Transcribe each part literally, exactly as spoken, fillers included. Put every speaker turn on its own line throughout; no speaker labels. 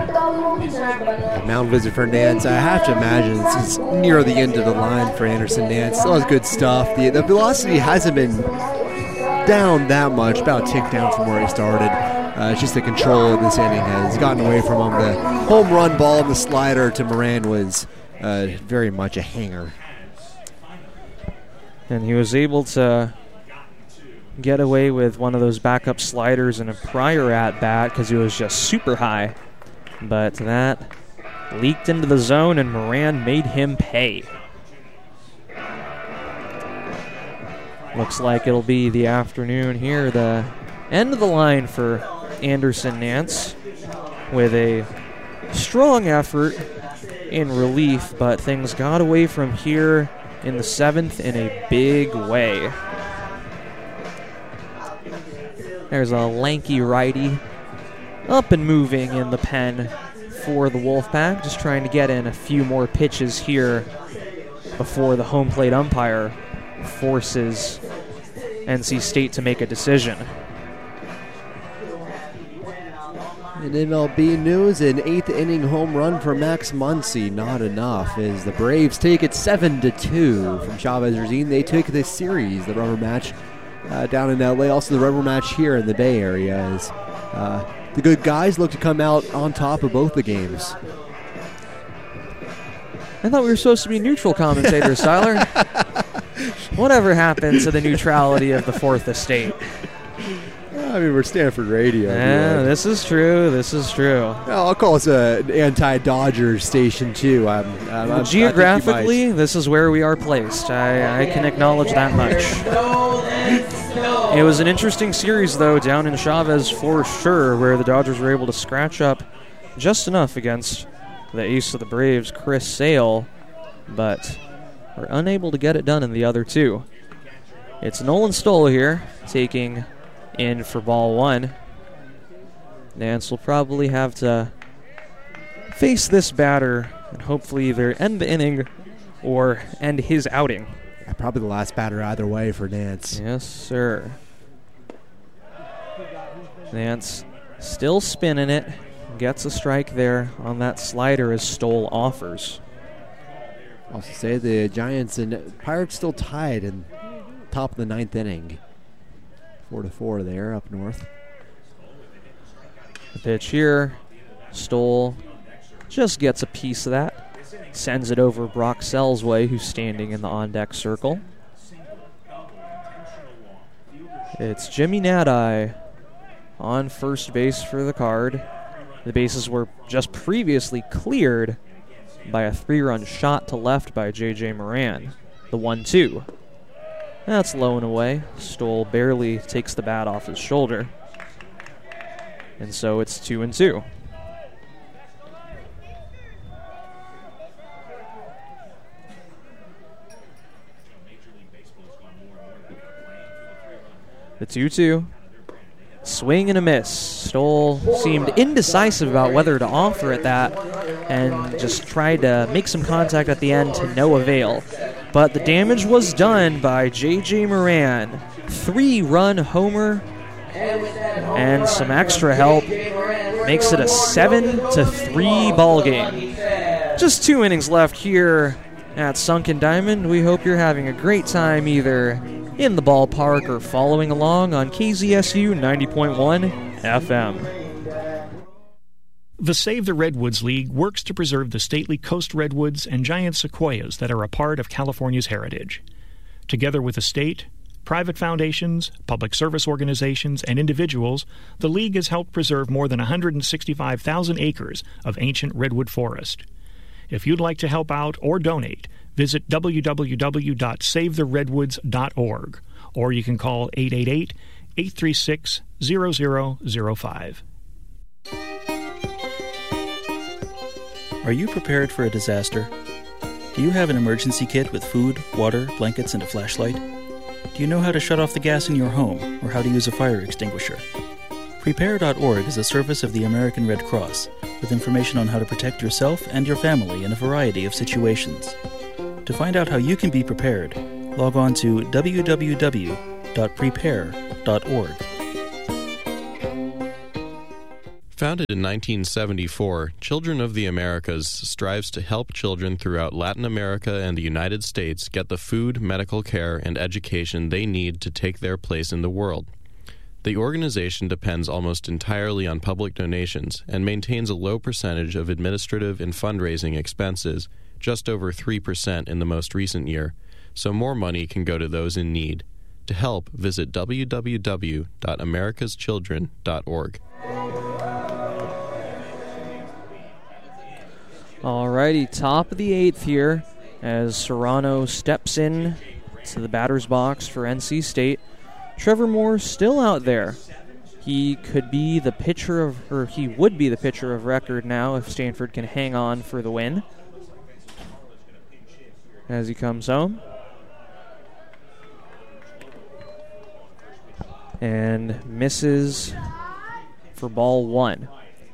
Mound visit for Nance. I have to imagine this is near the end of the line for Anderson Nance. Still has good stuff. The, the velocity hasn't been down that much, about a tick down from where he started. Uh, it's just the control of this inning has gotten away from him. The home run ball and the slider to Moran was uh, very much a hanger.
And he was able to get away with one of those backup sliders in a prior at-bat because he was just super high. But that leaked into the zone, and Moran made him pay. Looks like it'll be the afternoon here, the end of the line for Anderson Nance with a strong effort in relief, but things got away from here in the seventh in a big way. There's a lanky righty up and moving in the pen for the Wolfpack, just trying to get in a few more pitches here before the home plate umpire forces N C State to make a decision.
In M L B news, an eighth inning home run for Max Muncy, not enough, as the Braves take it seven to two from Chavez Ravine. They took this series, the rubber match uh, down in L A, also the rubber match here in the Bay Area, as uh, the good guys look to come out on top of both the games.
I thought we were supposed to be neutral commentators, Tyler. Whatever happened to the neutrality of the Fourth Estate?
I mean, we're Stanford Radio.
Yeah,
dude.
this is true. This is true.
I'll call us an anti-Dodgers station, too. I'm, I'm,
well, geographically, this is where we are placed. I, I can acknowledge that much. It was an interesting series, though, down in Chavez for sure, where the Dodgers were able to scratch up just enough against the ace of the Braves, Chris Sale, but were unable to get it done in the other two. It's Nolan Stoll here, taking in for ball one. Nance will probably have to face this batter and hopefully either end the inning or end his outing.
Yeah, probably the last batter either way for Nance.
Yes, sir. Nance still spinning it. Gets a strike there on that slider as Stoll offers.
Also say the Giants and Pirates still tied in top of the ninth inning. Four to four there up north.
The pitch here. Stoll just gets a piece of that. Sends it over Brock Sells' way, who's standing in the on-deck circle. It's Jimmy Nadai on first base for the Card. The bases were just previously cleared by a three-run shot to left by J J Moran, the one two. That's low and away. Stoll barely takes the bat off his shoulder. And so it's two and two. The two two. Swing and a miss. Stoll seemed indecisive about whether to offer at that and just tried to make some contact at the end to no avail. But the damage was done by J J Moran. Three-run homer and some extra help makes it a seven to three ball game. Just two innings left here at Sunken Diamond. We hope you're having a great time either in the ballpark or following along on K Z S U ninety point one F M.
The Save the Redwoods League works to preserve the stately coast redwoods and giant sequoias that are a part of California's heritage. Together with the state, private foundations, public service organizations, and individuals, the League has helped preserve more than one hundred sixty-five thousand acres of ancient redwood forest. If you'd like to help out or donate, visit w w w dot save the redwoods dot org, or you can call eight eight eight, eight three six, zero zero zero five.
Are you prepared for a disaster? Do you have an emergency kit with food, water, blankets, and a flashlight? Do you know how to shut off the gas in your home or how to use a fire extinguisher? Prepare dot org is a service of the American Red Cross with information on how to protect yourself and your family in a variety of situations. To find out how you can be prepared, log on to w w w dot prepare dot org.
Founded in nineteen seventy-four, Children of the Americas strives to help children throughout Latin America and the United States get the food, medical care, and education they need to take their place in the world. The organization depends almost entirely on public donations and maintains a low percentage of administrative and fundraising expenses, just over three percent in the most recent year, so more money can go to those in need. To help, visit w w w dot americas children dot org.
Alrighty, top of the eighth here as Serrano steps in to the batter's box for N C State. Trevor Moore still out there. He could be the pitcher of, or he would be the pitcher of record now if Stanford can hang on for the win. As he comes home. And misses for ball one.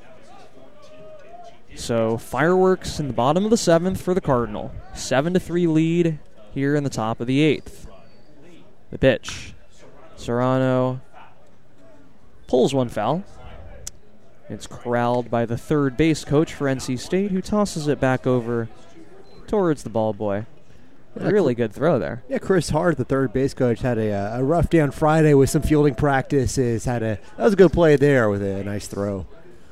So fireworks in the bottom of the seventh for the Cardinal. Seven to three lead here in the top of the eighth. The pitch. Serrano pulls one foul. It's corralled by the third base coach for N C State, who tosses it back over towards the ball boy. A really good throw there.
Yeah, Chris Hart, the third base coach, had a, a rough day on Friday with some fielding practices. Had a that was a good play there with a nice throw.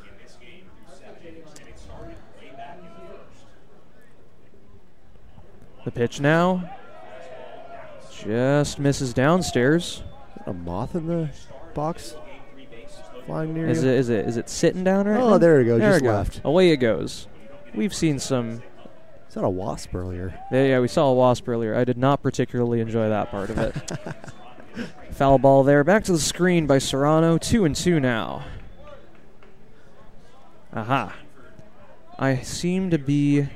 The pitch now just misses downstairs.
A moth in the box flying near
is
you?
It, is it is it sitting down right
oh,
now?
Oh, there you go,
there
just
we
left.
Go. Away it goes. We've seen some...
Is that a wasp earlier?
Yeah, yeah, we saw a wasp earlier. I did not particularly enjoy that part of it. Foul ball there. Back to the screen by Serrano. Two and two now. Aha. I seem to be...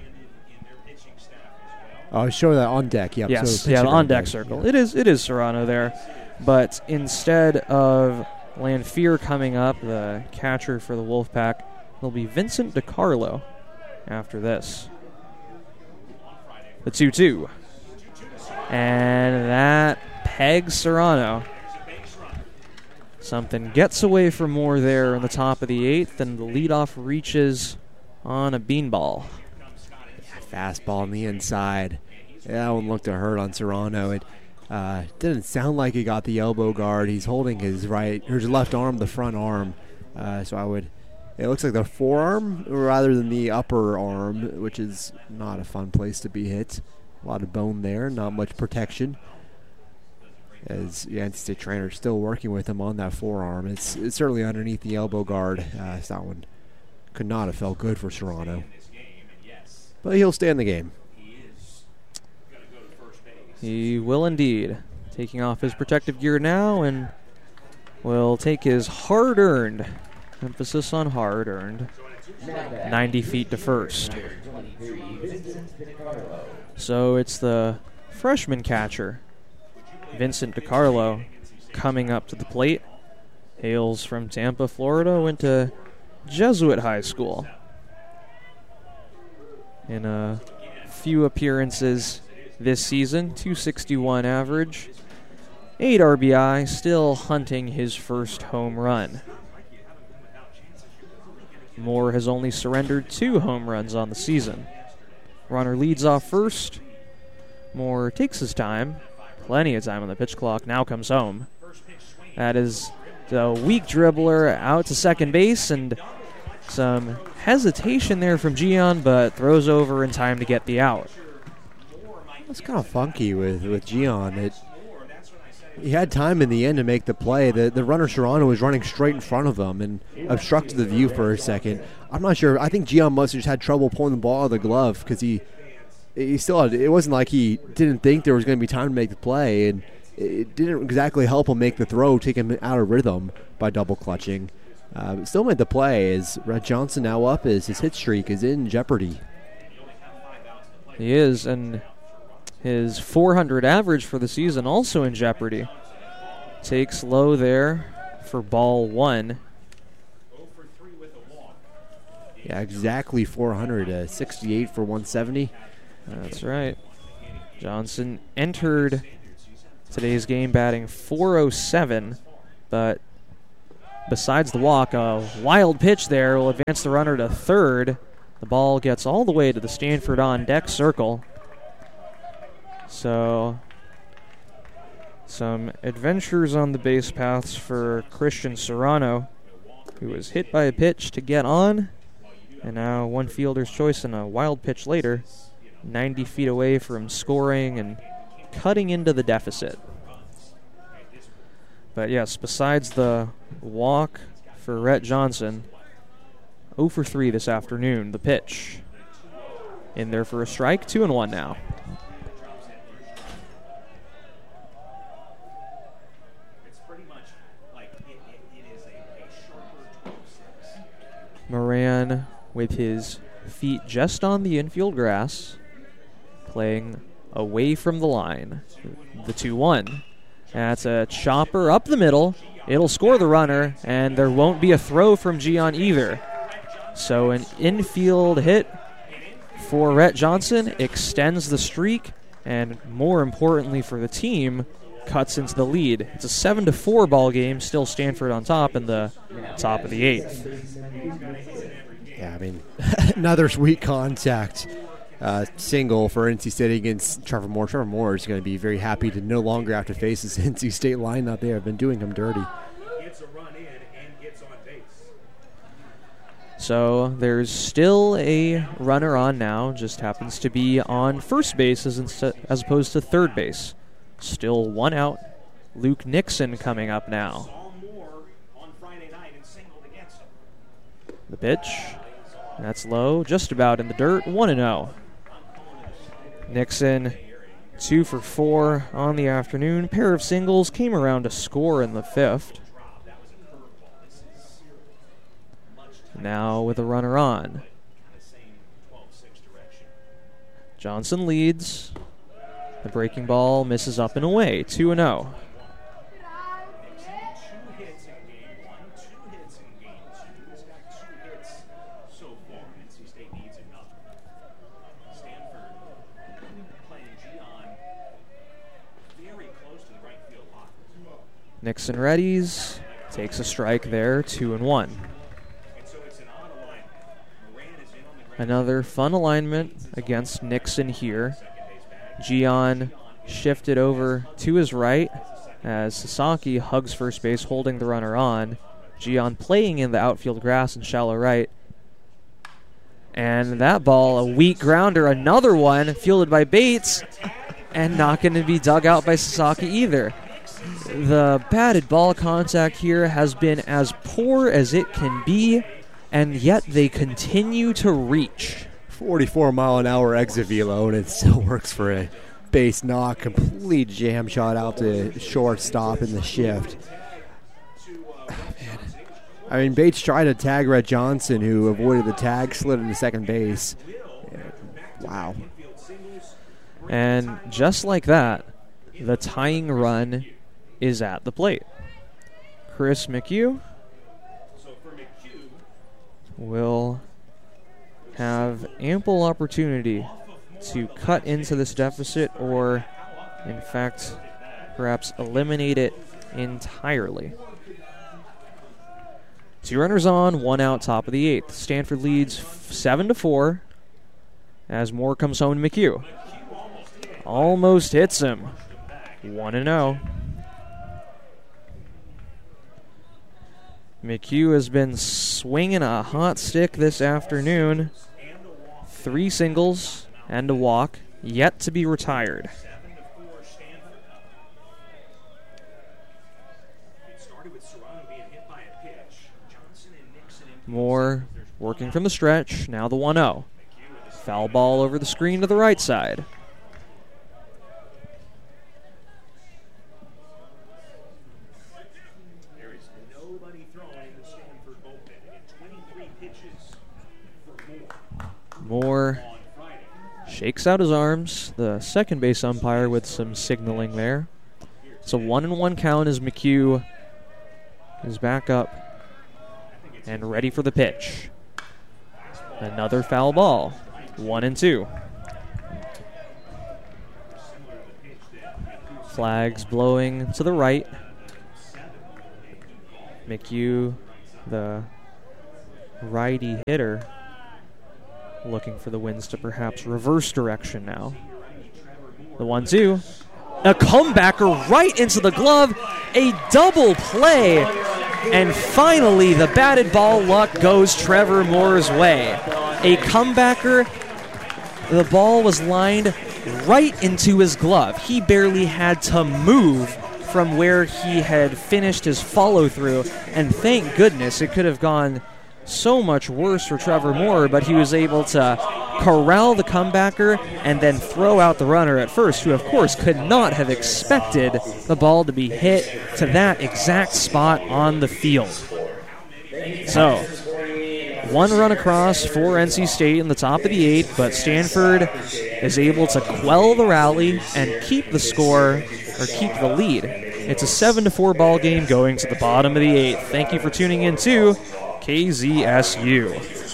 Oh, show that on deck. Yep.
Yes,
so
yeah, the on deck
deck.
circle. It is it is Serrano there. But instead of Lanphier coming up, the catcher for the Wolfpack, it'll be Vincent DiCarlo after this. The two two. And that pegs Serrano. Something gets away from Moore there in the top of the eighth, and the leadoff reaches on a beanball.
Fastball on the inside. Yeah, that one looked to hurt on Serrano. It uh, didn't sound like he got the elbow guard. He's holding his right, or his left arm, the front arm. Uh, so I would, it looks like the forearm rather than the upper arm, which is not a fun place to be hit. A lot of bone there, not much protection. As the N C State trainer is still working with him on that forearm. It's, it's certainly underneath the elbow guard. Uh, so that one could not have felt good for Serrano. But he'll stay in the game.
He will indeed. Taking off his protective gear now and will take his hard-earned, emphasis on hard-earned, ninety feet to first. So it's the freshman catcher, Vincent DiCarlo, coming up to the plate. Hails from Tampa, Florida, went to Jesuit High School. In a few appearances this season, two sixty-one average, eight R B I, still hunting his first home run. Moore has only surrendered two home runs on the season. Runner leads off first. Moore takes his time, plenty of time on the pitch clock, now comes home. That is the weak dribbler out to second base, and some hesitation there from Gian, but throws over in time to get the out.
It's kind of funky with, with Gian. It, he had time in the end to make the play. The the runner Serrano was running straight in front of him and obstructed the view for a second. I'm not sure. I think Gian must have just had trouble pulling the ball out of the glove because he he still had, it wasn't like he didn't think there was going to be time to make the play, and it didn't exactly help him make the throw, take him out of rhythm by double clutching. Uh, but still made the play as Red Johnson now up as his hit streak is in jeopardy.
He is, and his four hundred average for the season also in jeopardy. Takes low there for ball one.
Yeah, exactly four hundred, uh, sixty-eight for one seventy.
That's right. Johnson entered today's game batting four oh seven, but besides the walk, a wild pitch there will advance the runner to third. The ball gets all the way to the Stanford on deck circle. So, some adventures on the base paths for Christian Serrano, who was hit by a pitch to get on, and now one fielder's choice and a wild pitch later, ninety feet away from scoring and cutting into the deficit. But yes, besides the walk for Rhett Johnson, oh for three this afternoon. The pitch in there for a strike, two and one now. Moran with his feet just on the infield grass, playing away from the line. The two one. That's a chopper up the middle. It'll score the runner, and there won't be a throw from Gian either. So an infield hit for Rhett Johnson extends the streak, and more importantly for the team, cuts into the lead. It's a seven to four ball game, still Stanford on top in the top of the eighth.
Yeah, I mean, another sweet contact uh, single for N C State against Trevor Moore. Trevor Moore is going to be very happy to no longer have to face this N C State lineup. They have been doing him dirty.
So there's still a runner on now, just happens to be on first base as, instead, as opposed to third base. Still one out. Luke Nixon coming up now. The pitch. That's low, just about in the dirt, one and oh. Nixon, two for four on the afternoon. Pair of singles, came around to score in the fifth. Now with a runner on. Johnson leads. The breaking ball misses up and away, two and oh. Nixon readies, takes a strike there, two and one. Another fun alignment against Nixon here. Gian shifted over to his right as Sasaki hugs first base, holding the runner on. Gian playing in the outfield grass in shallow right. And that ball, a weak grounder, another one, fielded by Bates, and not going to be dug out by Sasaki either. The batted ball contact here has been as poor as it can be, and yet they continue to reach.
forty-four mile an hour exit velo, and it still works for a base knock. Complete jam shot out to shortstop in the shift. Man. I mean, Bates tried to tag Rhett Johnson, who avoided the tag, slid into second base. Wow.
And just like that, the tying run is at the plate. Chris McHugh will have ample opportunity to cut into this deficit or, in fact, perhaps eliminate it entirely. Two runners on, one out, top of the eighth. Stanford leads seven to four as Moore comes home to McHugh. Almost hits him. one and oh. McHugh has been swinging a hot stick this afternoon. Three singles and a walk, yet to be retired. Moore working from the stretch, now the one oh. Foul ball over the screen to the right side. Moore shakes out his arms. The second base umpire with some signaling there. It's a one and one count as McHugh is back up and ready for the pitch. Another foul ball. One and two. Flags blowing to the right. McHugh, the righty hitter, looking for the winds to perhaps reverse direction now. The one two. A comebacker right into the glove. A double play. And finally, the batted ball luck goes Trevor Moore's way. A comebacker. The ball was lined right into his glove. He barely had to move from where he had finished his follow-through. And thank goodness, it could have gone so much worse for Trevor Moore, but he was able to corral the comebacker and then throw out the runner at first, who of course could not have expected the ball to be hit to that exact spot on the field. So, one run across for N C State in the top of the eighth, but Stanford is able to quell the rally and keep the score, or keep the lead. It's a seven to four ball game going to the bottom of the eighth. Thank you for tuning in to K Z S U.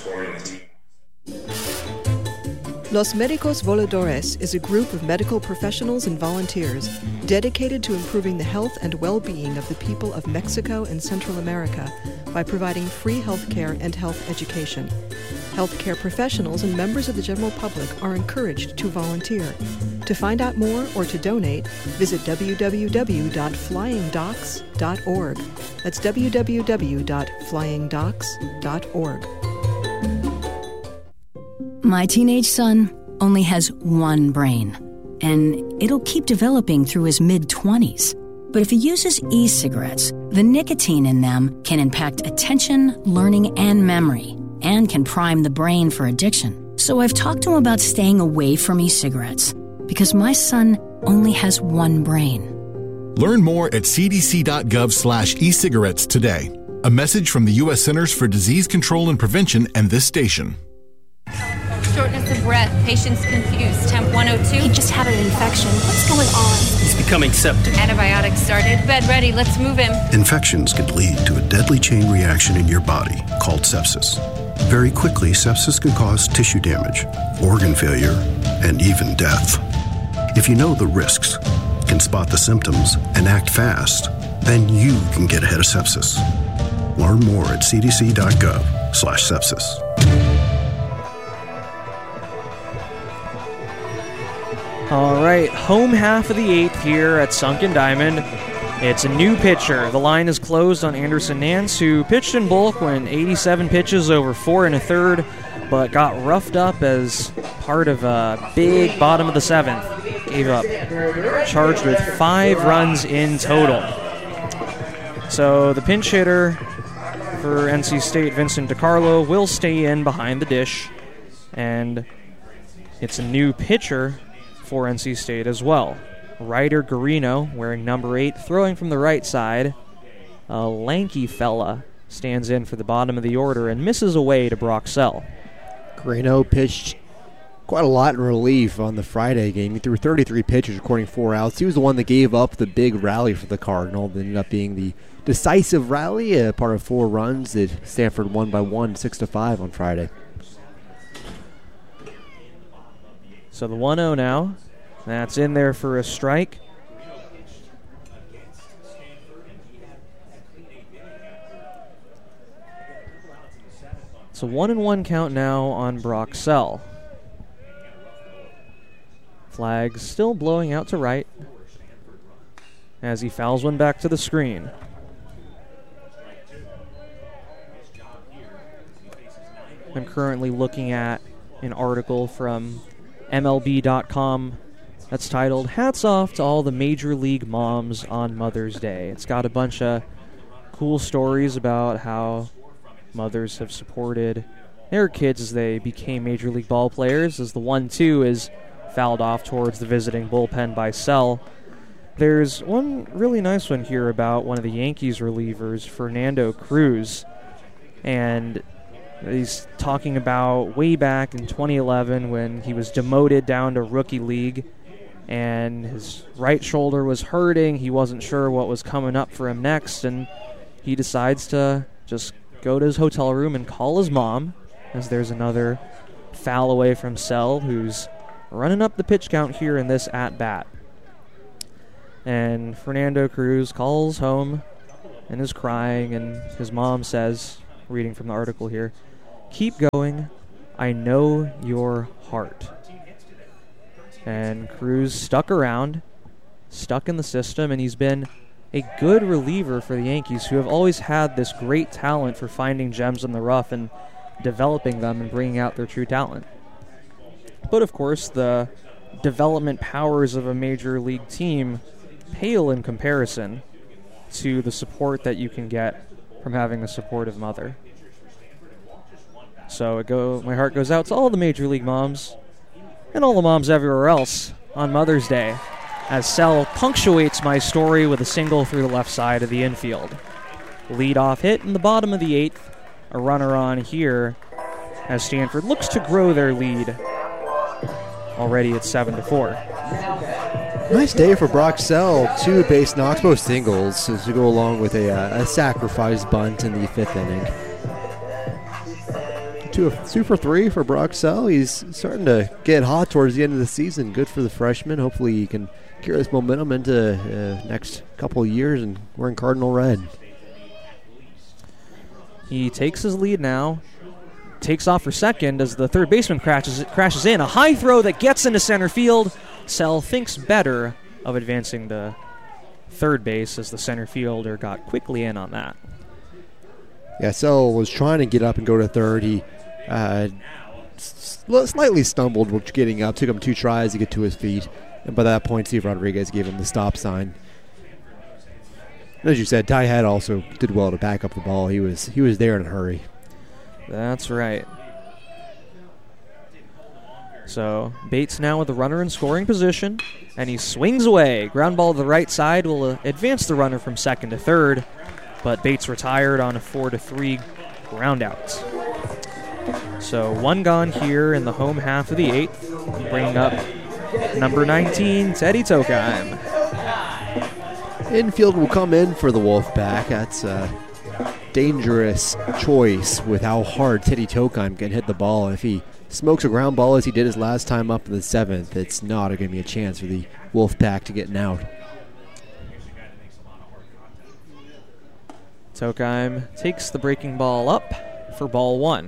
Los Médicos Voladores is a group of medical professionals and volunteers dedicated to improving the health and well-being of the people of Mexico and Central America by providing free health care and health education. Healthcare professionals and members of the general public are encouraged to volunteer. To find out more or to donate, visit w w w dot flying docs dot org. That's w w w dot flying docs dot org.
My teenage son only has one brain, and it'll keep developing through his mid-twenties. But if he uses e-cigarettes, the nicotine in them can impact attention, learning, and memory, and can prime the brain for addiction. So I've talked to him about staying away from e-cigarettes, because my son only has one brain.
Learn more at c d c dot gov slash e cigarettes today. A message from the U S Centers for Disease Control and Prevention and this station.
Shortness of breath, patient's confused, temp one oh two.
He just had an infection. What's going on?
He's becoming septic.
Antibiotics started. Bed ready, let's move him.
Infections can lead to a deadly chain reaction in your body called sepsis. Very quickly, sepsis can cause tissue damage, organ failure, and even death. If you know the risks, can spot the symptoms, and act fast, then you can get ahead of sepsis. Learn more at c d c dot gov slash sepsis.
All right, home half of the eighth here at Sunken Diamond. It's a new pitcher. The line is closed on Anderson Nance, who pitched in bulk when eighty-seven pitches over four and a third, but got roughed up as part of a big bottom of the seventh. Gave up, charged with five runs in total. So the pinch hitter for N C State, Vincent DiCarlo, will stay in behind the dish, and it's a new pitcher for N C State as well. Ryder Garino, wearing number eight, throwing from the right side. A lanky fella stands in for the bottom of the order and misses away to Brock Sell.
Garino pitched quite a lot in relief on the Friday game. He threw thirty-three pitches, recording four outs. He was the one that gave up the big rally for the Cardinal. That ended up being the decisive rally, a part of four runs that Stanford won by one, six to five on Friday.
So the one oh now. That's in there for a strike. It's a one and one count now on Brock Sell. Flag still blowing out to right as he fouls one back to the screen. I'm currently looking at an article from M L B dot com that's titled, "Hats Off to All the Major League Moms on Mother's Day." It's got a bunch of cool stories about how mothers have supported their kids as they became Major League ball players, as the one two is fouled off towards the visiting bullpen by Sell. There's one really nice one here about one of the Yankees relievers, Fernando Cruz, and he's talking about way back in twenty eleven when he was demoted down to Rookie League and his right shoulder was hurting. He wasn't sure what was coming up for him next, and he decides to just go to his hotel room and call his mom, as there's another foul away from Sell, who's running up the pitch count here in this at-bat. And Fernando Cruz calls home and is crying, and his mom says, reading from the article here, "Keep going. I know your heart." And Cruz stuck around, stuck in the system, and he's been a good reliever for the Yankees, who have always had this great talent for finding gems in the rough and developing them and bringing out their true talent. But of course, the development powers of a major league team pale in comparison to the support that you can get from having a supportive mother. So it go, my heart goes out to all the major league moms and all the moms everywhere else on Mother's Day, as Sell punctuates my story with a single through the left side of the infield. Lead-off hit in the bottom of the eighth, a runner on here as Stanford looks to grow their lead already at seven to four.
Nice day for Brock Sell. Two base knocks, both singles, to go along with a, uh, a sacrifice bunt in the fifth inning. Two, two for three for Brock Sell. He's starting to get hot towards the end of the season. Good for the freshman. Hopefully he can carry this momentum into uh, next couple of years and wearing Cardinal red.
He takes his lead now. Takes off for second as the third baseman crashes crashes in. A high throw that gets into center field. Sell thinks better of advancing to third base as the center fielder got quickly in on that.
Yeah, Sell was trying to get up and go to third. He uh, s- slightly stumbled while getting up. Took him two tries to get to his feet. And by that point, Steve Rodriguez gave him the stop sign. And as you said, Ty Head also did well to back up the ball. He was he was there in a hurry.
That's right. So Bates now with the runner in scoring position, and he swings away. Ground ball to the right side will uh, advance the runner from second to third, but Bates retired on a four to three ground out. So one gone here in the home half of the eighth, bringing up number nineteen, Teddy Tokheim.
Infield will come in for the Wolfpack. That's a dangerous choice with how hard Teddy Tokheim can hit the ball. If he smokes a ground ball as he did his last time up in the seventh, it's not going to be a chance for the Wolfpack to get an out.
Tokheim takes the breaking ball up for ball one.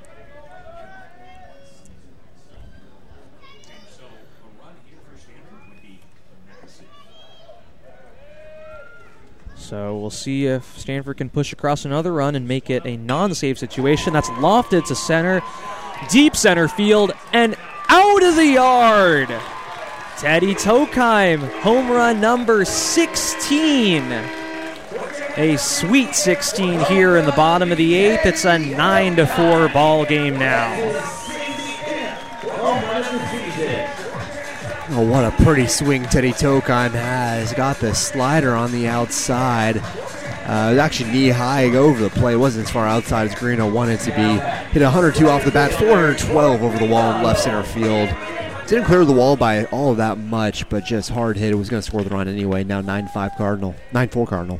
So we'll see if Stanford can push across another run and make it a non-save situation. That's lofted to center, deep center field, and out of the yard. Teddy Tokheim, home run number sixteen. A sweet sixteen here in the bottom of the eighth. It's a nine to four ball game now.
Oh, what a pretty swing Teddy Tokheim has. Got the slider on the outside. Uh, it was actually knee-high over the plate. It wasn't as far outside as Greeno wanted to be. Hit one hundred two off the bat, four hundred twelve over the wall in left center field. Didn't clear the wall by all of that much, but just hard hit. It was going to score the run anyway. Now nine five Cardinal. nine four Cardinal.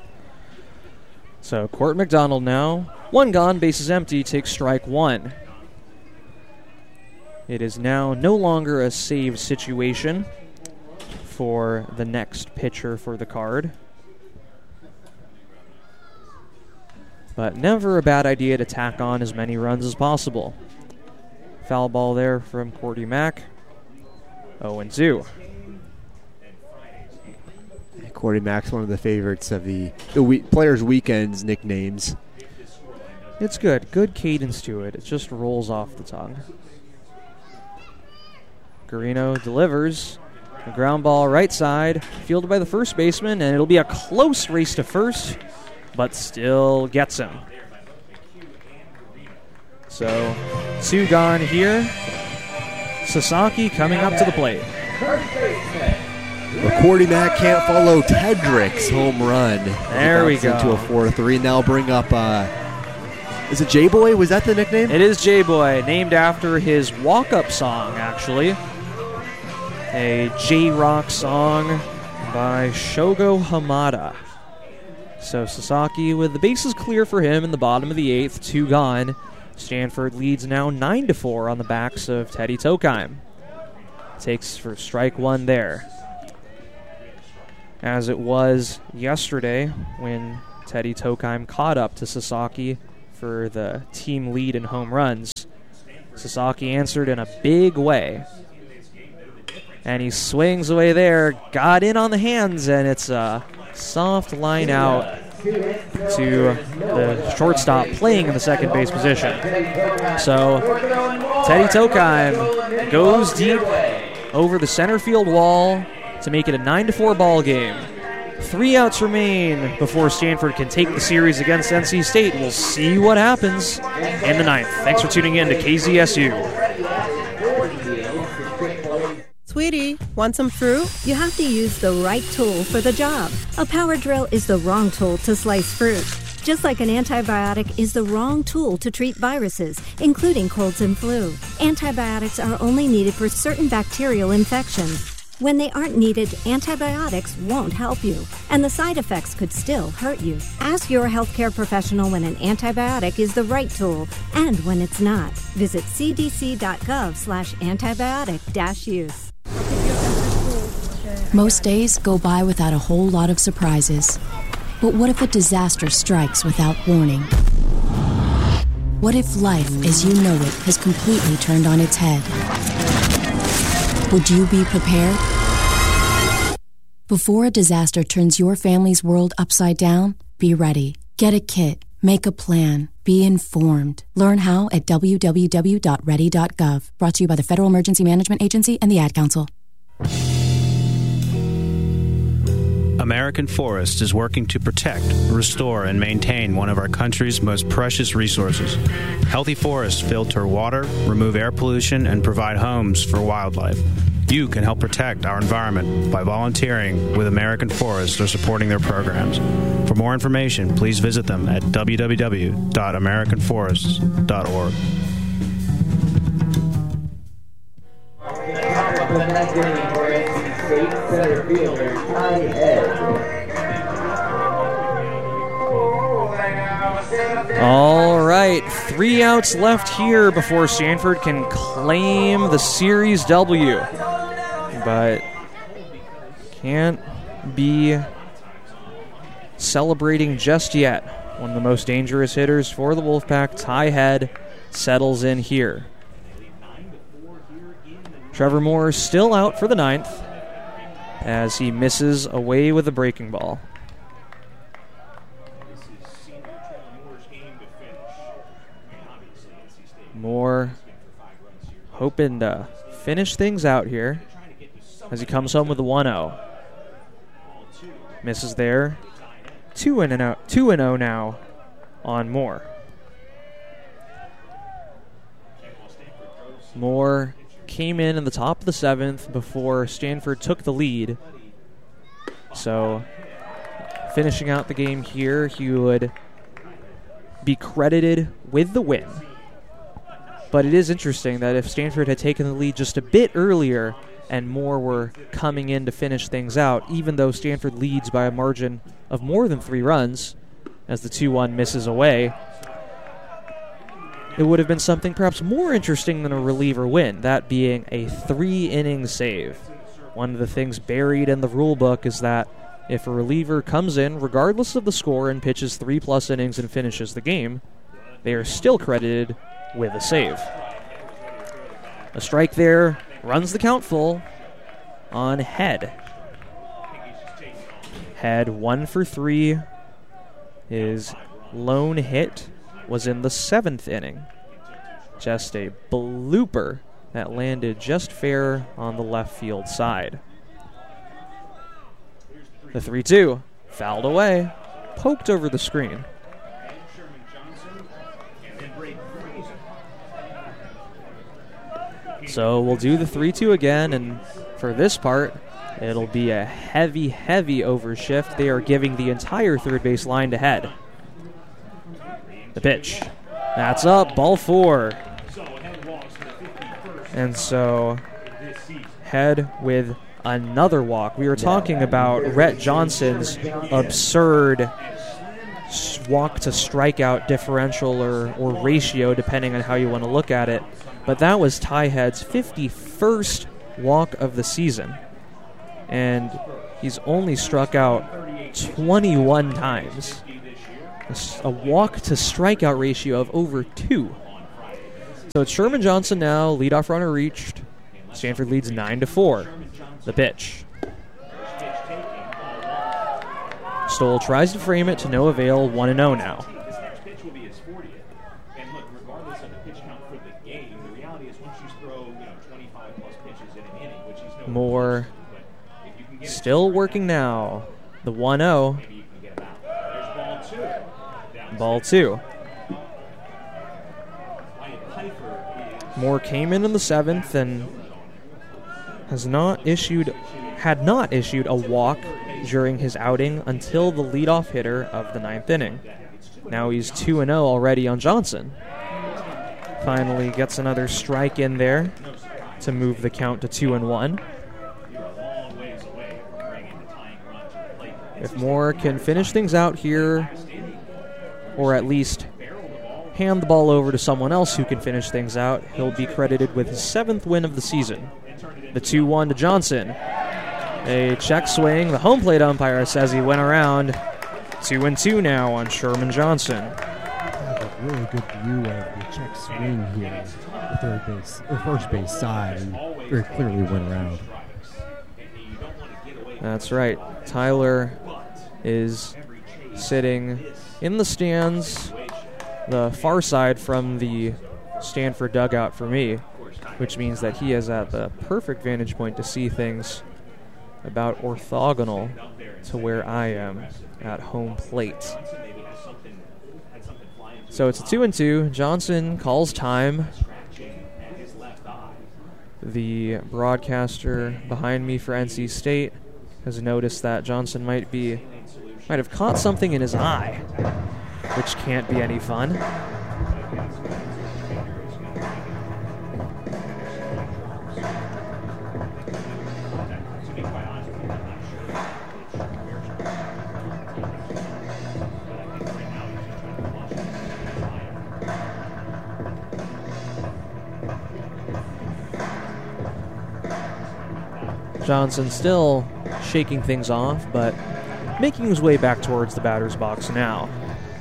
So Court McDonald now. One gone, bases empty, takes strike one. It is now no longer a save situation for the next pitcher for the Card. But never a bad idea to tack on as many runs as possible. Foul ball there from Cordy Mack. oh and two.
Cordy Mack's one of the favorites of the, the week, Players' Weekends nicknames.
It's good. Good cadence to it. It just rolls off the tongue. Guarino delivers. A ground ball right side, fielded by the first baseman, and it'll be a close race to first, but still gets him. So, two gone here. Sasaki coming up to the plate.
But Cordy Mack can't follow Tedrick's home run.
There we go.
Into a four to three, and they'll bring up, uh, is it J-Boy? Was that the nickname?
It is J-Boy, named after his walk-up song, actually. A J-Rock song by Shogo Hamada. So Sasaki with the bases clear for him in the bottom of the eighth, two gone. Stanford leads now nine to four on the backs of Teddy Tokheim. Takes for strike one there. As it was yesterday when Teddy Tokheim caught up to Sasaki for the team lead in home runs. Sasaki answered in a big way. And he swings away there, got in on the hands, and it's a soft line out to the shortstop playing in the second base position. So Teddy Tokheim goes deep over the center field wall to make it a nine to four ball game. Three outs remain before Stanford can take the series against N C State. We'll see what happens in the ninth. Thanks for tuning in to K Z S U.
Sweetie, want some fruit?
You have to use the right tool for the job. A power drill is the wrong tool to slice fruit. Just like an antibiotic is the wrong tool to treat viruses, including colds and flu. Antibiotics are only needed for certain bacterial infections. When they aren't needed, antibiotics won't help you, and the side effects could still hurt you. Ask your healthcare professional when an antibiotic is the right tool and when it's not. Visit cdc.gov slash antibiotic dash use.
Most days go by without a whole lot of surprises. But what if a disaster strikes without warning? What if life as you know it has completely turned on its head? Would you be prepared? Before a disaster turns your family's world upside down, be ready. Get a kit. Make a plan. Be informed. Learn how at w w w dot ready dot gov. Brought to you by the Federal Emergency Management Agency and the Ad Council.
American Forest is working to protect, restore, and maintain one of our country's most precious resources. Healthy forests filter water, remove air pollution, and provide homes for wildlife. You can help protect our environment by volunteering with American Forest or supporting their programs. For more information, please visit them at w w w dot american forests dot org.
All right, three outs left here before Stanford can claim the series W. But can't be celebrating just yet. One of the most dangerous hitters for the Wolfpack, Ty Head, settles in here. Trevor Moore still out for the ninth as he misses away with a breaking ball. Moore hoping to finish things out here as he comes home with a one oh. Misses there. two and oh now on Moore. Moore came in in the top of the seventh before Stanford took the lead. So, finishing out the game here, he would be credited with the win. But it is interesting that if Stanford had taken the lead just a bit earlier and Moore were coming in to finish things out, even though Stanford leads by a margin of more than three runs as the two one misses away, it would have been something perhaps more interesting than a reliever win, that being a three-inning save. One of the things buried in the rule book is that if a reliever comes in, regardless of the score, and pitches three-plus innings and finishes the game, they are still credited with a save. A strike there runs the count full on Head. Head one for three. His lone hit was in the seventh inning. Just a blooper that landed just fair on the left field side. The three two, fouled away, poked over the screen. So we'll do the three two again, and for this part, it'll be a heavy, heavy overshift. They are giving the entire third base line to Head. The pitch. That's up, ball four. And so, Head with another walk. We were talking about Rhett Johnson's absurd walk to strikeout differential or, or ratio, depending on how you want to look at it. But that was Ty Head's fifty-first walk of the season. And he's only struck out twenty-one times. A, s- a walk to strikeout ratio of over two. So it's Sherman Johnson now, leadoff runner reached. Stanford leads nine to four. The pitch. Stoll tries to frame it to no avail, one and oh now. Moore still working now. The one oh. Ball two. Moore came in in the seventh and has not issued, had not issued a walk during his outing until the leadoff hitter of the ninth inning. Now he's two and oh already on Johnson. Finally gets another strike in there to move the count to two and one. If Moore can finish things out here, or at least hand the ball over to someone else who can finish things out, he'll be credited with his seventh win of the season. The two one to Johnson. A check swing. The home plate umpire says he went around. Two and two now on Sherman Johnson.
Have a really good view of the check swing here, the third base or first base side, and very clearly went around.
That's right. Tyler is sitting in the stands, the far side from the Stanford dugout for me, which means that he is at the perfect vantage point to see things about orthogonal to where I am at home plate. So it's a two and two. Johnson calls time. The broadcaster behind me for N C State has noticed that Johnson might be might have caught something in his eye, which can't be any fun. Johnson still shaking things off, but making his way back towards the batter's box now.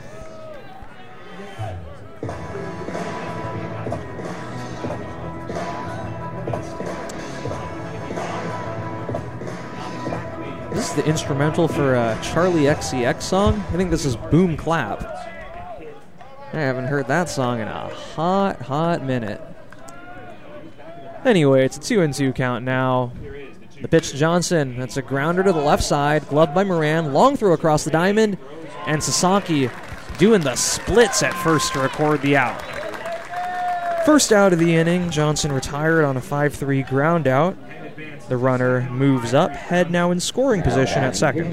This is the instrumental for a Charlie X C X song. I think this is Boom Clap. I haven't heard that song in a hot, hot minute. Anyway, it's a two and two count now. The pitch to Johnson. That's a grounder to the left side. Gloved by Moran. Long throw across the diamond. And Sasaki doing the splits at first to record the out. First out of the inning. Johnson retired on a five three ground out. The runner moves up. Head now in scoring position at second.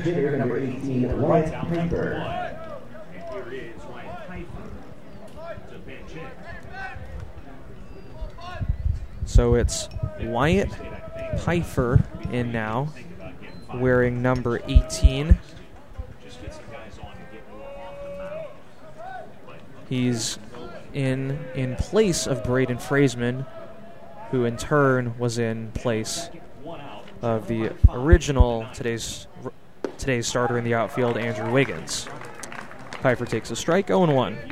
So it's Wyatt Pfeiffer in now, wearing number eighteen. He's in in place of Braden Fraseman, who in turn was in place of the original today's today's starter in the outfield, Andrew Wiggins. Pfeiffer takes a strike, oh and one.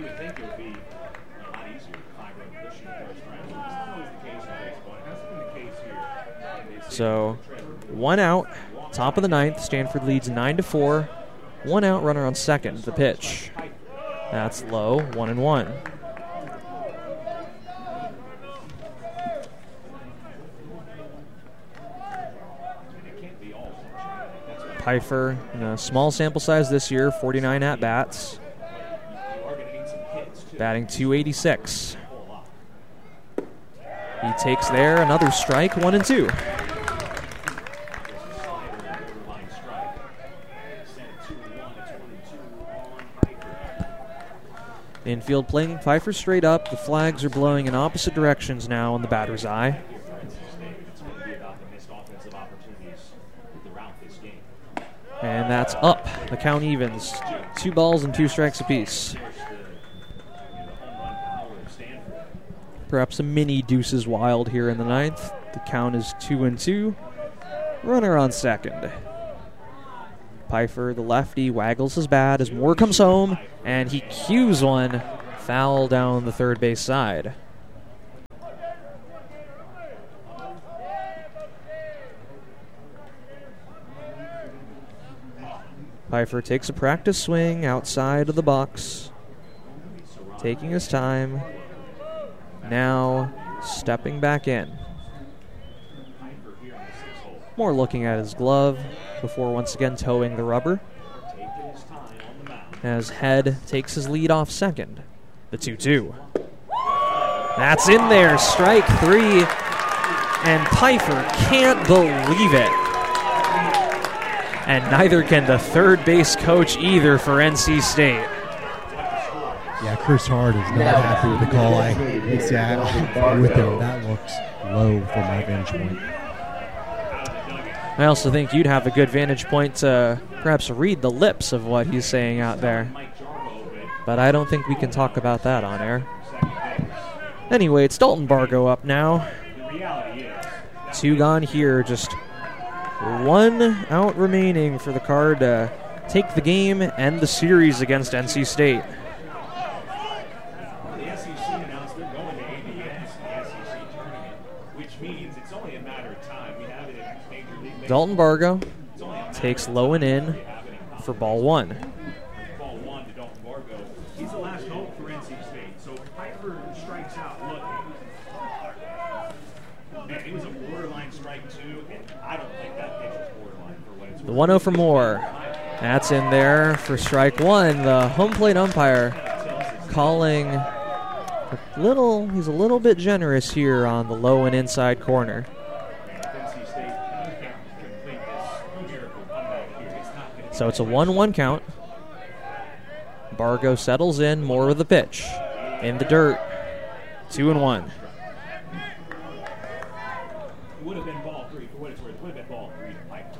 So, one out, top of the ninth. Stanford leads nine to four. One out, runner on second. The pitch. That's low, one and one. Pfeiffer, in a small sample size this year, forty-nine at-bats. Batting two eighty-six. He takes there another strike, one and two. Infield playing Pfeiffer straight up. The flags are blowing in opposite directions now on the batter's eye. And that's up. The count evens. Two balls and two strikes apiece. Perhaps a mini Deuces Wild here in the ninth. The count is two and two. Runner on second. Pfeiffer, the lefty, waggles his bat as Moore comes home, and he cues one foul down the third base side. Pfeiffer takes a practice swing outside of the box, taking his time, now stepping back in. Moore looking at his glove before once again towing the rubber, as Head takes his lead off second. The two two. That's in there, strike three, and Pfeiffer can't believe it. And neither can the third base coach either for N C State.
Yeah, Chris Hart is not happy with the call. I exactly with him. That looks low from my vantage point.
I also think you'd have a good vantage point to perhaps read the lips of what he's saying out there. But I don't think we can talk about that on air. Anyway, it's Dalton Bargo up now. Two gone here, just one out remaining for the Card to take the game and the series against N C State. Dalton Bargo takes low and in for ball one.
Ball one to Dalton Bargo. He's the last hope for N C State. So Pfeiffer strikes out looking. Man, it was a borderline strike two, and I don't think that pitch was borderline for what it's worth.
The one oh for Moore. That's in there for strike one. The home plate umpire calling a little, he's a little bit generous here on the low and inside corner. So it's a one one count. Bargo settles in, Moore with the pitch. In the dirt, two and one.
It would have been ball three for what it's worth. It would have been ball three to Pfeiffer.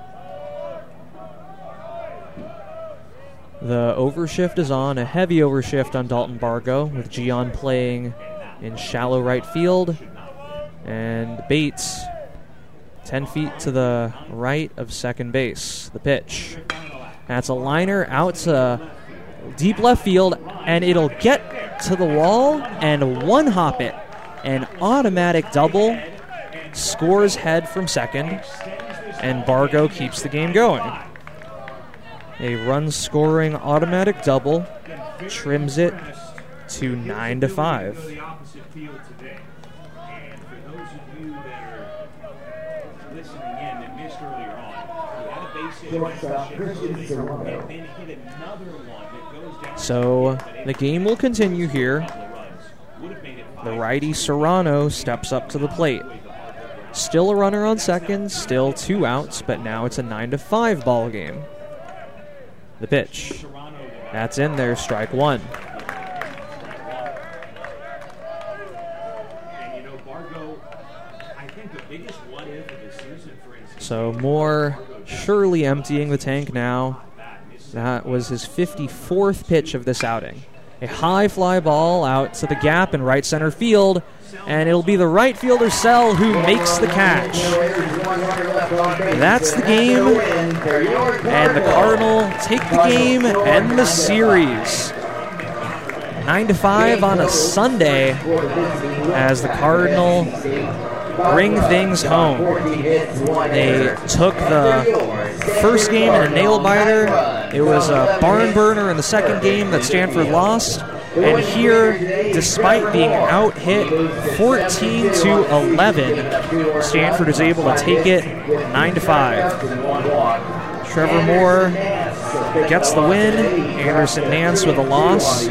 The overshift is on, a heavy overshift on Dalton Bargo, with Gian playing in shallow right field. And Bates ten feet to the right of second base. The pitch. That's a liner out to deep left field, and it'll get to the wall and one hop it. An automatic double. Scores Head from second, and Bargo keeps the game going. A run-scoring automatic double trims it to nine to five. So the game will continue here. The righty Serrano steps up to the plate. Still a runner on second, still two outs, but now it's a nine to five ball game. The pitch. That's in there, strike one. So Moore surely emptying the tank now. That was his fifty-fourth pitch of this outing. A high fly ball out to the gap in right center field, and it'll be the right fielder Sell who makes the catch. That's the game, and the Cardinal take the game and the series. nine to five on a Sunday as the Cardinal bring things home. They took the first game in a nail-biter. It was a barn burner in the second game that Stanford lost. And here, despite being out-hit fourteen to eleven, Stanford is able to take it nine to five. Trevor Moore gets the win. Anderson Nance with a loss.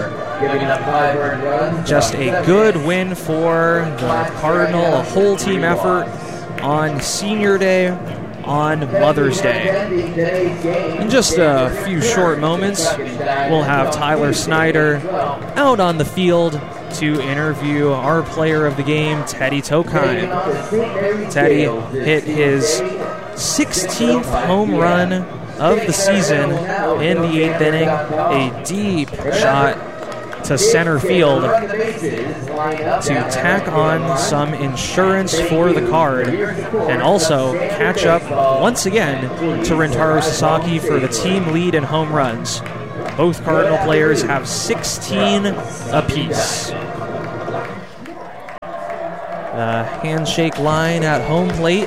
Just a good win for the Cardinal, a whole team effort on Senior Day, on Mother's Day. In just a few short moments, we'll have Tyler Snyder out on the field to interview our player of the game, Teddy Tokheim. Teddy hit his sixteenth home run of the season in the eighth inning, a deep shot to center field to tack on some insurance for the Card and also catch up once again to Rentaro Sasaki for the team lead in home runs. Both Cardinal players have sixteen apiece. The handshake line at home plate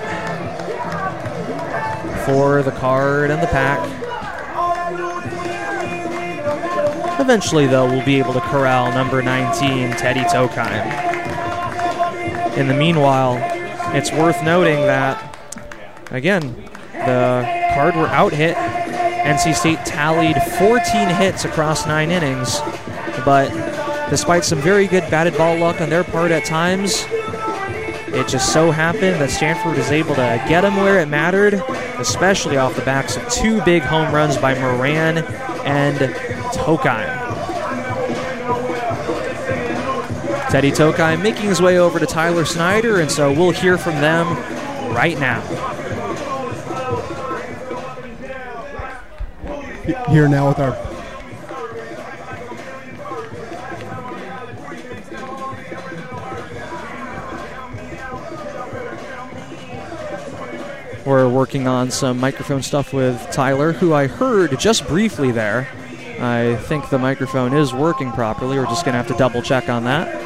for the Card and the Pack. Eventually, though, we'll be able to corral number nineteen, Teddy Tokheim. In the meanwhile, it's worth noting that, again, the Card were out-hit. N C State tallied fourteen hits across nine innings, but despite some very good batted ball luck on their part at times, it just so happened that Stanford was able to get them where it mattered, especially off the backs of two big home runs by Moran and Tokheim. Teddy Tokheim making his way over to Tyler Snyder, and so we'll hear from them right now.
Here now with our
We're working on some microphone stuff with Tyler, who I heard just briefly there. I think the microphone is working properly. We're just going to have to double check on that.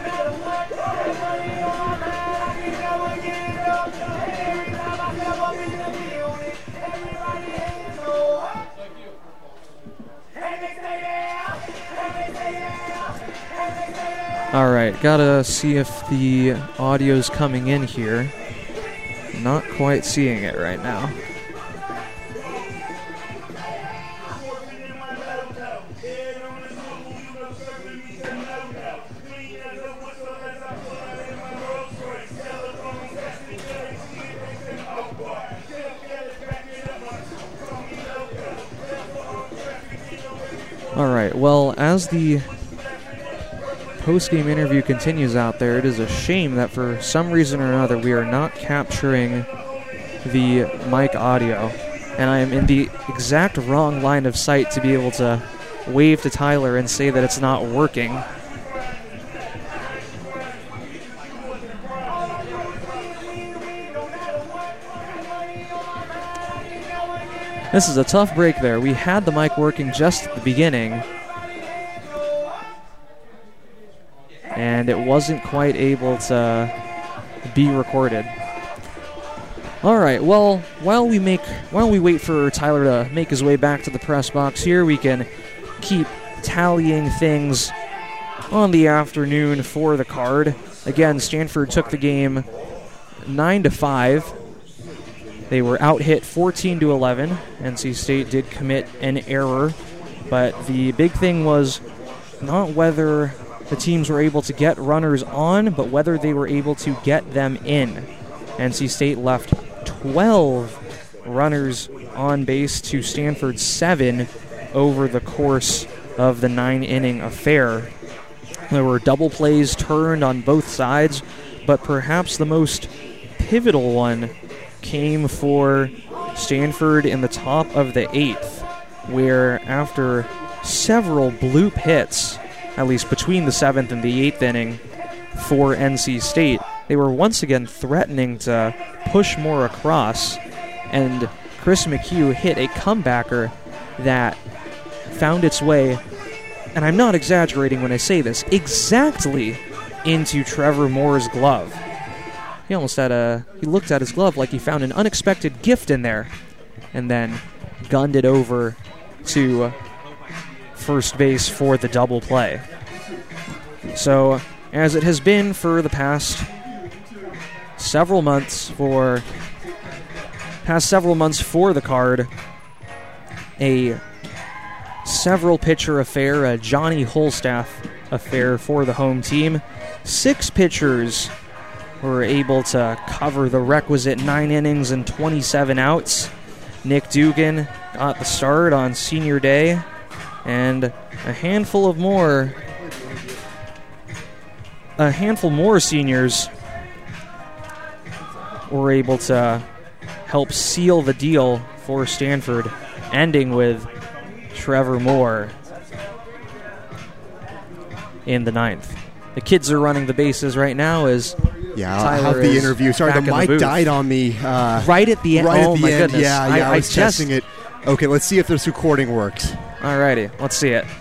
All right, gotta see if the audio's coming in here. Not quite seeing it right now. All right, well, as the post-game interview continues out there, it is a shame that for some reason or another we are not capturing the mic audio, and I am in the exact wrong line of sight to be able to wave to Tyler and say that it's not working. This is a tough break there. We had the mic working just at the beginning, and it wasn't quite able to be recorded. All right, well, while we make while we wait for Tyler to make his way back to the press box here, we can keep tallying things on the afternoon for the Card. Again, Stanford took the game nine to five. They were out-hit fourteen to eleven. N C State did commit an error, but the big thing was not whether the teams were able to get runners on, but whether they were able to get them in. N C State left twelve runners on base to Stanford's seven over the course of the nine-inning affair. There were double plays turned on both sides, but perhaps the most pivotal one came for Stanford in the top of the eighth, where after several bloop hits, at least between the seventh and the eighth inning for N C State, they were once again threatening to push more across, and Chris McHugh hit a comebacker that found its way, and I'm not exaggerating when I say this, exactly into Trevor Moore's glove. He almost had a, he looked at his glove like he found an unexpected gift in there, and then gunned it over to first base for the double play. So, as it has been for the past several months for past several months for the Card, a several pitcher affair, a Johnny Holstaff affair for the home team. Six pitchers were able to cover the requisite nine innings and twenty-seven outs. Nick Dugan got the start on senior day, and a handful of more a handful more seniors were able to help seal the deal for Stanford, ending with Trevor Moore. in the ninth. The kids are running the bases right now as
yeah,
Tyler
I'll have the
is
interview. Sorry,
back
the
in
mic
booth.
died on me. Uh,
right at the end.
Right
oh
at the
my
end.
goodness.
Yeah, yeah. I,
I,
was
I
testing
just,
it. Okay, let's see if this recording works.
Alrighty, let's see it.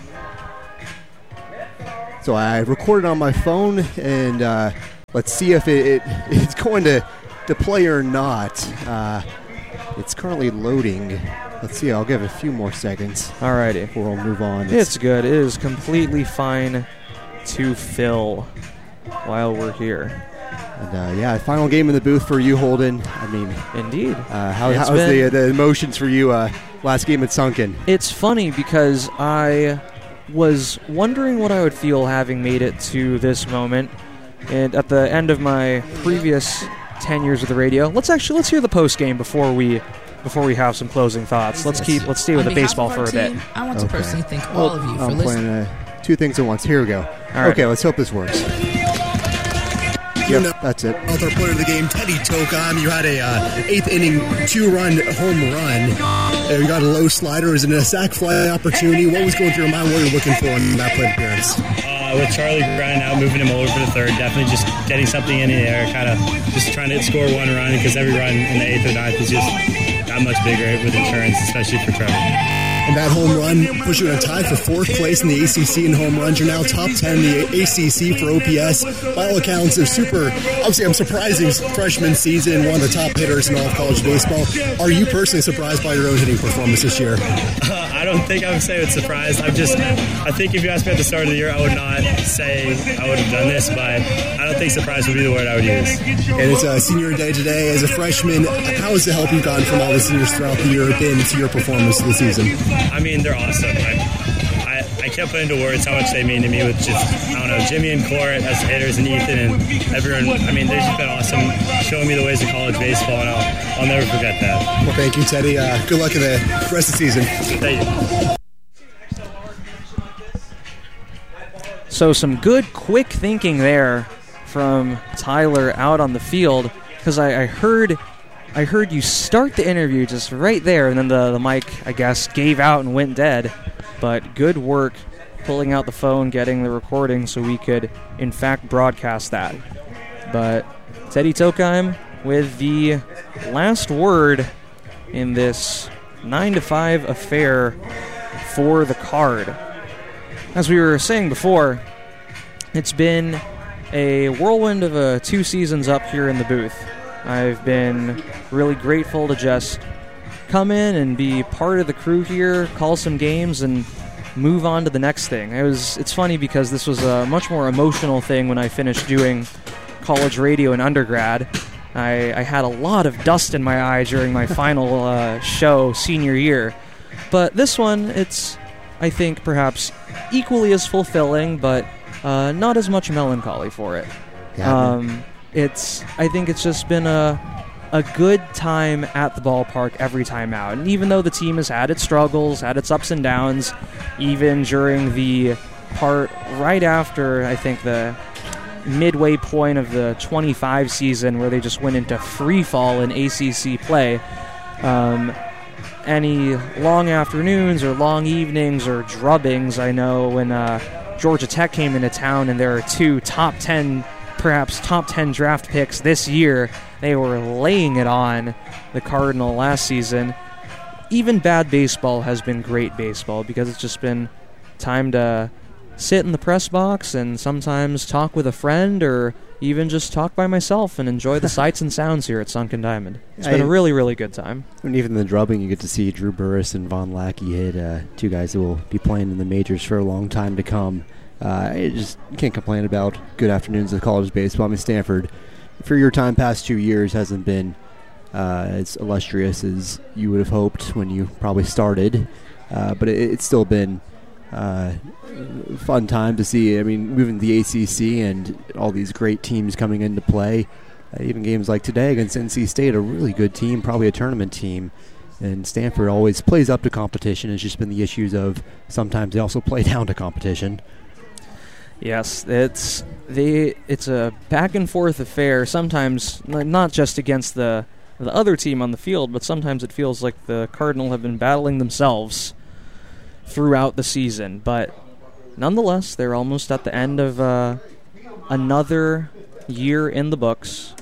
So I recorded on my phone, and uh, let's see if it, it it's going to, to play or not. Uh, it's currently loading. Let's see. I'll give it a few more seconds.
Alrighty.
Before we'll move on.
It's, it's good. It is completely fine to fill while we're here.
And uh, yeah, final game in the booth for you, Holden. I mean,
indeed.
Uh, how, how's the, the emotions for you uh, last game at Sunken?
It's funny because I was wondering what I would feel having made it to this moment. And at the end of my previous ten years of the radio, let's actually let's hear the post game before we before we have some closing thoughts. Let's keep let's stay with the baseball for a bit.
I want to
okay.
personally thank
well,
all of you for
I'm
listening.
playing uh, two things at once. Here we go.
All right.
Okay, let's hope this works. Yep, that's it.
Other player of the game, Teddy Tokheim. You had a uh, eighth inning two-run home run. Uh, you got a low slider. Was it a sac fly opportunity? What was going through your mind? What were you looking for in that plate appearance?
Uh, with Charlie grinding out, moving him over to the third, definitely just getting something in the air, kind of just trying to score one run because every run in the eighth or ninth is just that much bigger with insurance, especially for Trevor.
And that home run puts you in a tie for fourth place in the A C C in home runs. You're now top ten in the A C C for O P S. By all accounts, a super, obviously, I'm surprising freshman season, one of the top hitters in all of college baseball. Are you personally surprised by your own hitting performance this year?
Uh, I don't think I would say it's surprised. I'm just, I think if you asked me at the start of the year, I would not say I would have done this, but I don't think surprised would be the word I would use.
And it's a senior day today. As a freshman, how has the help you've gotten from all the seniors throughout the year been to your performance this season?
I mean, they're awesome. I, I, I can't put into words how much they mean to me with just, I don't know, Jimmy and Court as hitters and Ethan and everyone. I mean, they've just been awesome showing me the ways of college baseball, and I'll, I'll never forget that.
Well, thank you, Teddy. Uh, good luck in the rest of the season.
Thank you.
So some good, quick thinking there from Tyler out on the field, because I, I heard I heard you start the interview just right there, and then the, the mic, I guess, gave out and went dead. But good work pulling out the phone, getting the recording so we could, in fact, broadcast that. But Teddy Tokheim with the last word in this nine to five affair for the Card. As we were saying before, it's been a whirlwind of a two seasons up here in the booth. I've been really grateful to just come in and be part of the crew here, call some games, and move on to the next thing. It was. It's funny because this was a much more emotional thing when I finished doing college radio in undergrad. I, I had a lot of dust in my eye during my final uh, show senior year. But this one, it's, I think, perhaps equally as fulfilling, but uh, not as much melancholy for it.
Yeah,
um, it's. I think it's just been a a good time at the ballpark every time out. And even though the team has had its struggles, had its ups and downs, even during the part right after, I think, the midway point of the twenty-five season where they just went into free fall in A C C play, um, any long afternoons or long evenings or drubbings, I know when uh, Georgia Tech came into town and there are two top ten, perhaps top ten draft picks this year, they were laying it on the Cardinal last season. Even bad baseball has been great baseball because it's just been time to sit in the press box and sometimes talk with a friend or even just talk by myself and enjoy the sights and sounds here at Sunken Diamond. It's been
I,
a really, really good time.
And even in the drubbing, you get to see Drew Burris and Von Lackey hit, uh, two guys that will be playing in the majors for a long time to come. Uh, I just can't complain about good afternoons of college baseball. I mean, Stanford, for your time past two years, hasn't been uh, as illustrious as you would have hoped when you probably started, uh, but it, it's still been uh, fun time to see. I mean, moving to the A C C and all these great teams coming into play. Uh, even games like today against N C State, a really good team, probably a tournament team. And Stanford always plays up to competition. It's just been the issues of sometimes they also play down to competition.
Yes, it's they. It's a back and forth affair. Sometimes not just against the the other team on the field, but sometimes it feels like the Cardinal have been battling themselves throughout the season. But nonetheless, they're almost at the end of uh, another year in the books,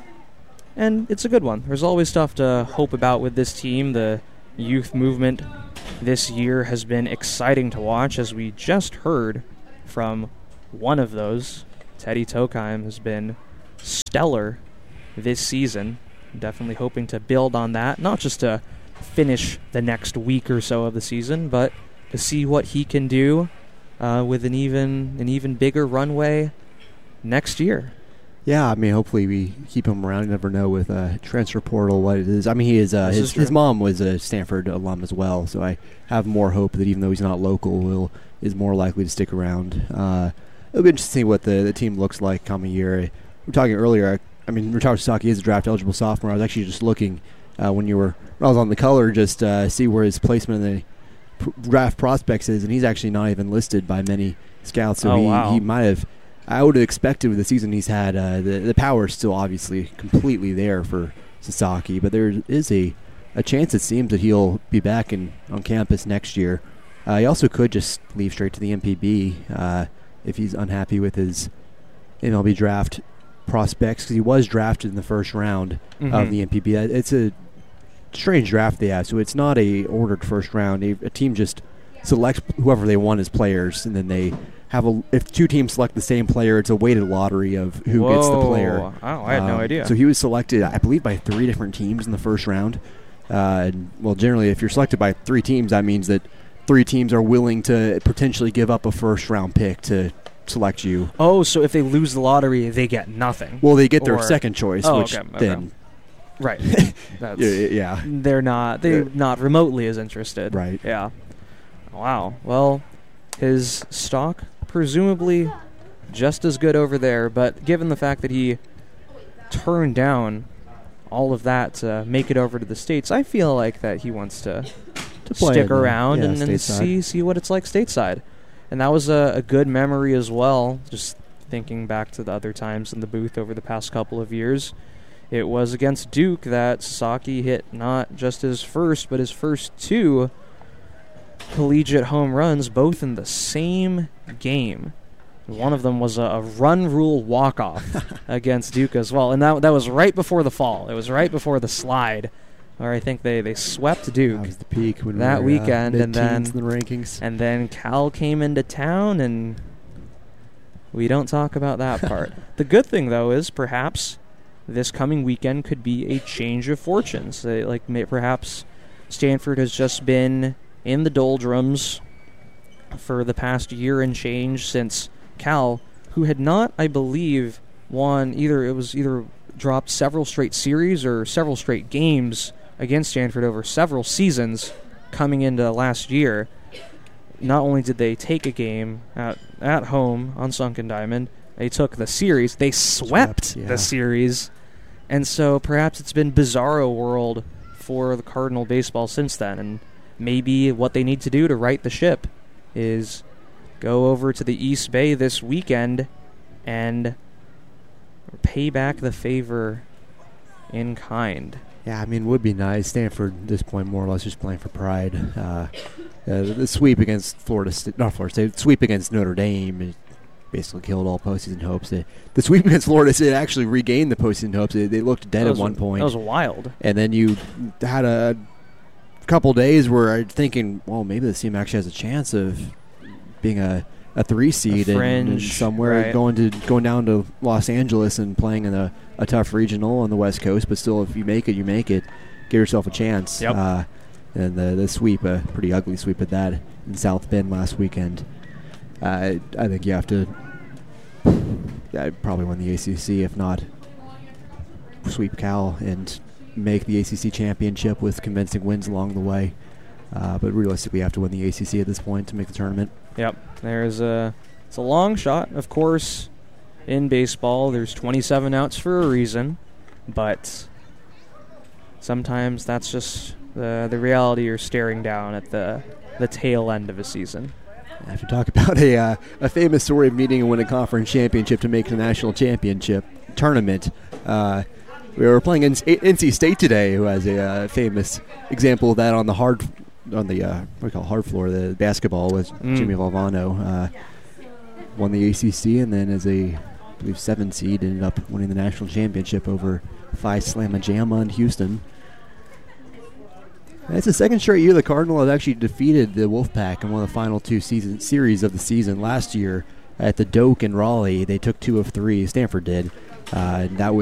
and it's a good one. There's always stuff to hope about with this team. The youth movement this year has been exciting to watch, as we just heard from one of those. Teddy Tokheim has been stellar this season. Definitely hoping to build on that, not just to finish the next week or so of the season, but to see what he can do uh, with an even an even bigger runway next year.
Yeah, I mean, hopefully we keep him around. You never know with uh, transfer portal what it is. I mean, he is uh, his,
is
his mom was a Stanford alum as well, so I have more hope that even though he's not local, will is more likely to stick around. Uh, it'll be interesting to see what the, the team looks like coming year. We were talking earlier. I mean, Rutaro Sasaki is a draft eligible sophomore. I was actually just looking uh, when you were when I was on the color, just uh, see where his placement in the pr- draft prospects is, and he's actually not even listed by many scouts. So
oh,
he,
wow.
he might have. I would have expected with the season he's had, uh, the the power is still obviously completely there for Sasaki, but there is a, a chance it seems that he'll be back in on campus next year. Uh, he also could just leave straight to the M P B uh, if he's unhappy with his M L B draft prospects, because he was drafted in the first round
mm-hmm.
of the M P B. It's a strange draft they have, so it's not a ordered first round. A, a team just selects whoever they want as players, and then they have a. If two teams select the same player, it's a weighted lottery of who
Whoa.
gets the player.
Oh, I had um, no idea.
So he was selected, I believe, by three different teams in the first round. Uh, and, well, generally, if you're selected by three teams, that means that three teams are willing to potentially give up a first round pick to select you.
Oh, so if they lose the lottery, they get nothing.
Well, they get their
or
second choice,
oh,
which
okay, okay.
then
right. That's,
yeah, yeah,
they're not they're
yeah.
not remotely as interested.
Right.
Yeah. Wow. Well, his stock presumably just as good over there, but given the fact that he turned down all of that to make it over to the States, I feel like that he wants to, to stick around
yeah,
and, and see see what it's like stateside. And that was a, a good memory as well, just thinking back to the other times in the booth over the past couple of years. It was against Duke that Sasaki hit not just his first, but his first two collegiate home runs, both in the same game. One of them was a, a run rule walk-off against Duke as well. And that that was right before the fall. It was right before the slide, where I think they, they swept Duke.
That was the peak when
that
we were,
weekend,
uh,
and then
in the rankings.
And then Cal came into town, and we don't talk about that part. The good thing, though, is perhaps this coming weekend could be a change of fortunes. Uh, like may, perhaps Stanford has just been in the doldrums for the past year and change since Cal, who had not, I believe, won either. It was either dropped several straight series or several straight games against Stanford over several seasons coming into last year. Not only did they take a game at, at home on Sunken Diamond, they took the series. They swept, swept yeah. the series. And so perhaps it's been bizarro world for the Cardinal baseball since then. And maybe what they need to do to right the ship is go over to the East Bay this weekend and pay back the favor in kind.
Yeah, I mean, it would be nice. Stanford, at this point, more or less just playing for pride. Uh, uh, the sweep against Florida State, not Florida State, the sweep against Notre Dame is basically killed all postseason hopes. The, the sweep against Florida State actually regained the postseason hopes. They, they looked dead at one point.
That was wild.
And then you had a couple days where I'm thinking, well, maybe this team actually has a chance of being a, a three seed and, and somewhere
right.
going to going down to Los Angeles and playing in a, a tough regional on the West Coast. But still, if you make it, you make it. Give yourself a chance.
Yep.
Uh, and the the sweep, a pretty ugly sweep at that in South Bend last weekend. Uh, I think you have to yeah, probably win the A C C, if not sweep Cal and make the A C C championship with convincing wins along the way. Uh, but realistically, you have to win the A C C at this point to make the tournament.
Yep. There's a it's a long shot, of course. In baseball, there's twenty-seven outs for a reason, but sometimes that's just the the reality you're staring down at the the tail end of a season.
I have to talk about a uh, a famous story of needing to win a conference championship to make the national championship tournament. Uh, we were playing in N C State today, who has a uh, famous example of that on the hard on the uh, what do you call it, hard floor, the basketball with
mm.
Jimmy Valvano. Uh, won the A C C, and then as a, I believe, seven seed, ended up winning the national championship over Phi Slamma Jamma in Houston. And it's the second straight year the Cardinal have actually defeated the Wolfpack in one of the final two season series of the season. Last year at the Doak in Raleigh, they took two of three. Stanford did. Uh, and that was